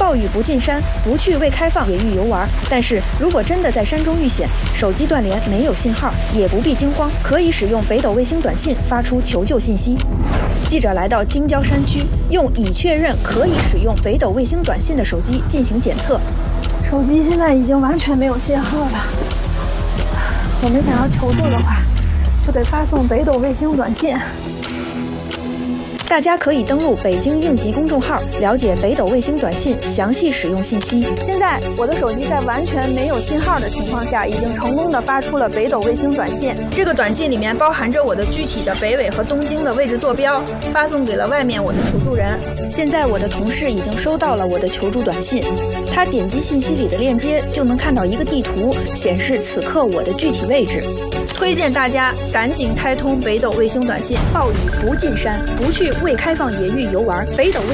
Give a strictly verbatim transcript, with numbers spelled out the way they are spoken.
暴雨不进山，不去未开放野域游玩。但是如果真的在山中遇险，手机断联没有信号，也不必惊慌，可以使用北斗卫星短信发出求救信息。记者来到京郊山区，用已确认可以使用北斗卫星短信的手机进行检测。 手机现在已经完全没有信号了。我们想要求救的话，就得发送北斗卫星短信。 大家可以登录北京应急公众号，了解北斗卫星短信详细使用信息。 现在我的手机在完全没有信号的情况下，已经成功的发出了北斗卫星短信。这个短信里面包含着我的具体的北纬和东经的位置坐标，发送给了外面我的求助人。 现在我的同事已经收到了我的求助短信，他点击信息里的链接，就能看到一个地图，显示此刻我的具体位置。 推荐大家赶紧开通北斗卫星短信。 暴雨不进山，不去未开放野域游玩。北斗卫